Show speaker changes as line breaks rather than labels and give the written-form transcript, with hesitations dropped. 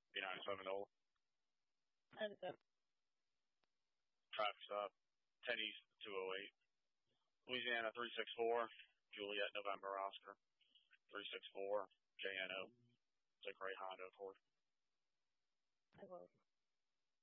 B97 Old.
And
Traffic stop, 10 East 208. Louisiana 364, Juliet November Oscar. 364, JNO. It's a gray Honda Accord.
I will.